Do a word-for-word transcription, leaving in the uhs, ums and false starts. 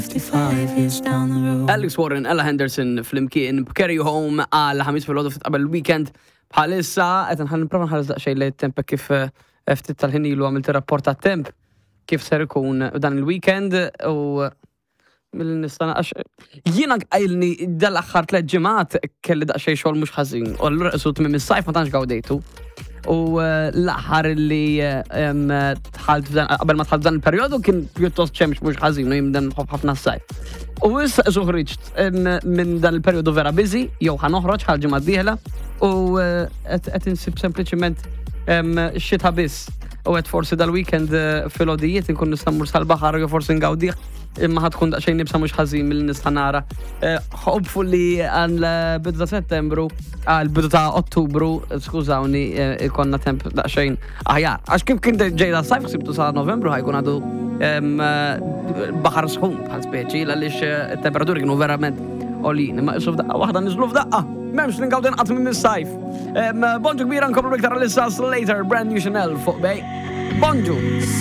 fifty-five years down the road. Alex Warren, Ella Henderson fl-imkien Carry You Home għal ħamis fil-ħodu fitqabel il-weekend bħalissa qed nħalli nipprova nħares daqsxejn lejn temp kif ftit tal-ħin ilu għamilt ir-rapport tat-temp kif ser ikun dan il-weekend u mill-nistana għax jiena qajlni dal-aħħar tliet ġimgħat kelli daqsxejn xogħol mhux ħażin u allura qisut minn is-sajf ma tantx gawdejtu. U l-aħħar li tħalt qabel ma tħalt dan il-perjodu kien pjuttost ċemx mhux ħażin u jimden ħafna s-sajf. U issa ħriġt minn dan il-perjodu vera busy jew ħanoħroġ ħal ġimgħa d-dieħla u qed insib sempliċement x-xita biss. U qed forsi dal-weekend fil-għodijiet inkun nista' mmur sal-baħar jew forsi ngawdih imma ħadkun daqsxejn nibsa mhux ħażin milli nista' nara. Hopefully għal bidu ta' Settembru għal bidu ta' Ottubru, skużawni, ikonna temp daqsxejn aħjar. Għax kif kien ġejda sajf ħsibtu sa' Novembru ħajkun għadu baħar sħun bħal speċi għaliex it-temperaturi kienu verament għolin. Imma issu f'daqqa waħda niżlu f'daqqa. M'hemmx li ngawdu inqatt minn is-sajf. Bonġu kbira nkomplu iktar l-issas later, brand new Chanel fuq bej. Bonġu!